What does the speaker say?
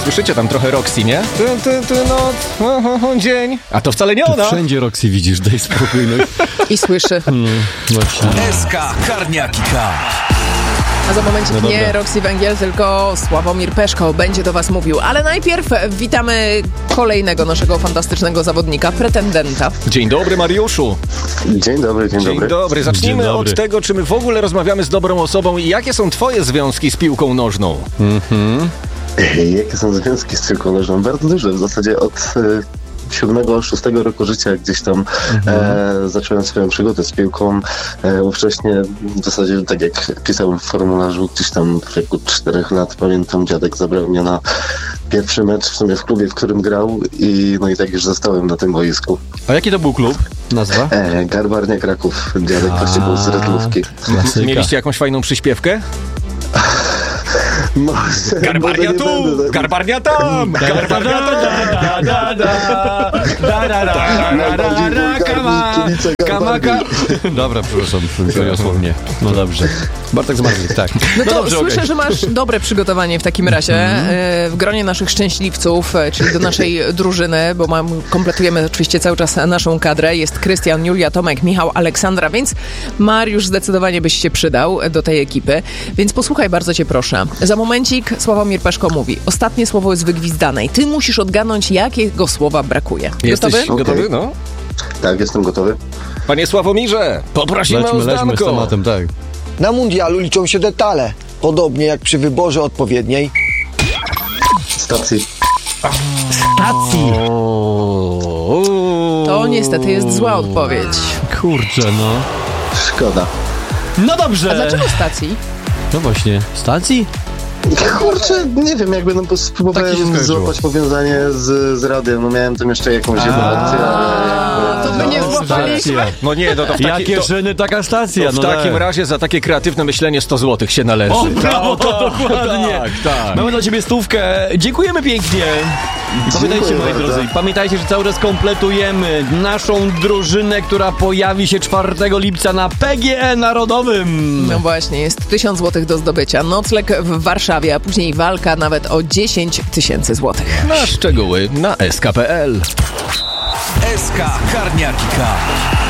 Słyszycie tam trochę Roxy, nie? Dzień. A to wcale nie ona. Wszędzie Roxy widzisz, daj spokój. No. I słyszy. Właśnie. SK Karniaki K. A za momencik nie Roxy Węgiel, tylko Sławomir Peszko będzie do was mówił. Ale najpierw witamy kolejnego naszego fantastycznego zawodnika, pretendenta. Dzień dobry, Mariuszu. Dzień dobry. Dzień dobry. Zacznijmy od tego, czy my w ogóle rozmawiamy z dobrą osobą i jakie są twoje związki z piłką nożną? Jakie są związki z piłką nożną? Bardzo duże. W zasadzie od 7-6 roku życia gdzieś tam zacząłem swoją przygodę z piłką. Wcześniej w zasadzie, tak jak pisałem w formularzu, gdzieś tam w wieku 4 lat, pamiętam, dziadek zabrał mnie na pierwszy mecz w sumie w klubie, w którym grał i tak już zostałem na tym boisku. A jaki to był klub? Nazwa? Garbarnia Kraków. Dziadek właśnie był z Redlówki. Klasyka. Mieliście jakąś fajną przyśpiewkę? Garbarnia tu, Garbarnia tam, Garbarnia Dobra, przepraszam, dosłownie. No dobrze. Bartek Zmarzyk, tak. No to dobrze, słyszę, że masz dobre przygotowanie w takim razie w gronie naszych szczęśliwców, czyli do naszej drużyny, bo kompletujemy oczywiście cały czas naszą kadrę. Jest Krystian, Julia, Tomek, Michał, Aleksandra, więc Mariusz zdecydowanie byś się przydał do tej ekipy. Więc posłuchaj, bardzo cię proszę. Za momencik Sławomir Peszko mówi. Ostatnie słowo jest wygwizdane i ty musisz odgadnąć, jakiego słowa brakuje. Jesteś Gotowy? gotowy? No. Tak, jestem gotowy. Panie Sławomirze, poprosimy o lećmy z zdanko. tematem, tak. Na mundialu liczą się detale, podobnie jak przy wyborze odpowiedniej Stacji. Stacji. To niestety jest zła odpowiedź. Kurczę, no. Szkoda. No dobrze. A dlaczego stacji? No właśnie, stacji? Kurczę, nie wiem, jakby Tak się spróbowałem skończyło. złapać powiązanie z radiem. No miałem tam jeszcze jakąś jedną opcję, ale to by nie złapaliśmy. No nie, no to w Jakie szyny, taka stacja. w No takim tak. razie za takie kreatywne myślenie 100 zł się należy. O, brawo, dokładnie. Tak. Mamy dla ciebie 100. Dziękujemy pięknie. I pamiętajcie, Dziękuję moi bardzo. drodzy, pamiętajcie, że cały czas kompletujemy naszą drużynę, która pojawi się 4 lipca na PGE Narodowym. No właśnie, jest 1000 zł do zdobycia. Nocleg w Warszawie, a później walka nawet o 10 000 złotych. Na szczegóły na sk.pl. SK Karniaki K.